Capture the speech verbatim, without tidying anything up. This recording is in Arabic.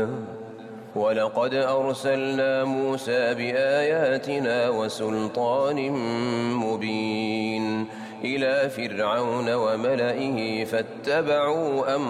ولقد أرسلنا موسى بآياتنا وسلطان مبين إلى فرعون وملئه فاتبعوا أمر